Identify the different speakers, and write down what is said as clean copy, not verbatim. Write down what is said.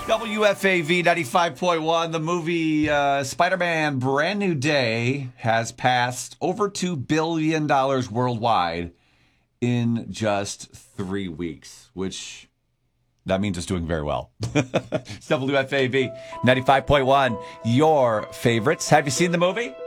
Speaker 1: WFAV 95.1, the movie Spider-Man Brand New Day has passed over $2 billion worldwide in just 3 weeks, which that means it's doing very well. It's WFAV 95.1, your favorites. Have you seen the movie?